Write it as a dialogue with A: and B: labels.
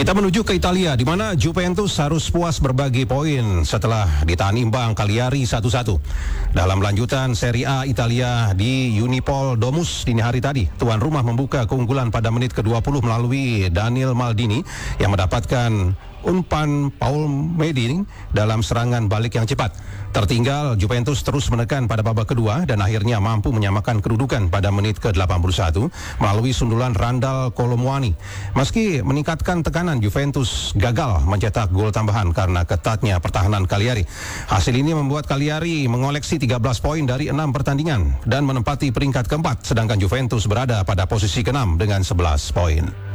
A: Kita menuju ke Italia, di mana Juventus harus puas berbagi poin setelah ditahan imbang Cagliari 1-1. Dalam lanjutan Serie A Italia di Unipol Domus dini hari tadi, tuan rumah membuka keunggulan pada menit ke-20 melalui Daniel Maldini yang mendapatkan umpan Paul Medini dalam serangan balik yang cepat. Tertinggal, Juventus terus menekan pada babak kedua dan akhirnya mampu menyamakan kedudukan pada menit ke-81 melalui sundulan Randal Colomwani. Meski meningkatkan tekanan, Juventus gagal mencetak gol tambahan karena ketatnya pertahanan Cagliari. Hasil ini membuat Cagliari mengoleksi 13 poin dari 6 pertandingan dan menempati peringkat keempat, sedangkan Juventus berada pada posisi ke-6 dengan 11 poin.